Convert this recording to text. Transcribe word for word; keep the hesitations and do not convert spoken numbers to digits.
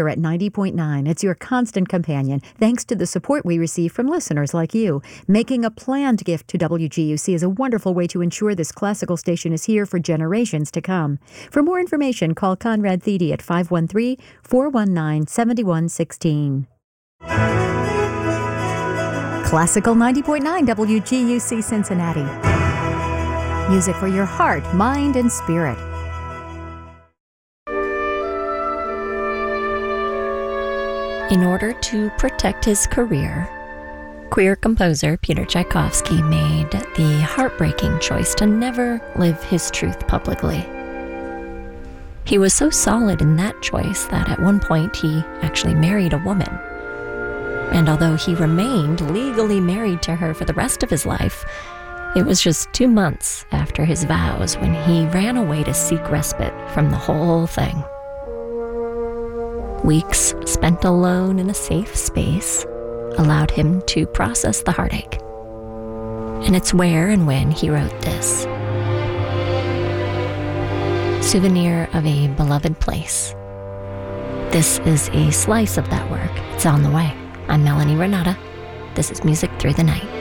At ninety point nine, it's your constant companion, thanks to the support we receive from listeners like you. Making a planned gift to W G U C is a wonderful way to ensure this classical station is here for generations to come. For more information, call Conrad Thede at five one three, four one nine, seven one one six. Classical ninety point nine W G U C Cincinnati. Music for your heart, mind, and spirit. In order to protect his career, queer composer Peter Tchaikovsky made the heartbreaking choice to never live his truth publicly. He was so solid in that choice that at one point he actually married a woman. And although he remained legally married to her for the rest of his life, it was just two months after his vows when he ran away to seek respite from the whole thing. Weeks spent alone in a safe space allowed him to process the heartache. And it's where and when he wrote this. Souvenir of a Beloved Place. This is a slice of that work. It's on the way. I'm Melanie Renata. This is Music Through the Night.